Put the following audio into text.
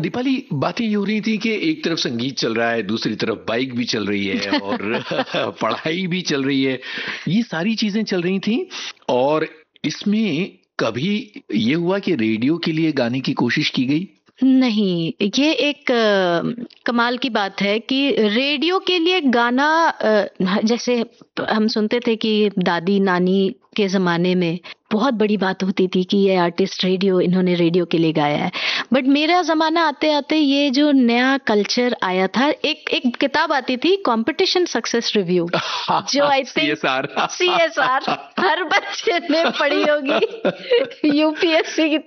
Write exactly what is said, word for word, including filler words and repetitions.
दीपाली, बातें ये हो रही थी कि एक तरफ संगीत चल रहा है, दूसरी तरफ बाइक भी चल रही है और पढ़ाई भी चल रही है, ये सारी चीजें चल रही थी। और इसमें कभी ये हुआ कि रेडियो के लिए गाने की कोशिश की गई? नहीं, ये एक अ, कमाल की बात है कि रेडियो के लिए गाना, अ, जैसे हम सुनते थे कि दादी नानी के जमाने में बहुत बड़ी बात होती थी कि ये आर्टिस्ट रेडियो इन्होंने रेडियो के लिए गाया है। बट मेरा जमाना आते आते ये जो नया कल्चर आया था, एक एक किताब आती थी कंपटीशन सक्सेस रिव्यू, जो आई थिंक सीएसआर सीएसआर हर बच्चे ने पढ़ी होगी, यूपीएससी की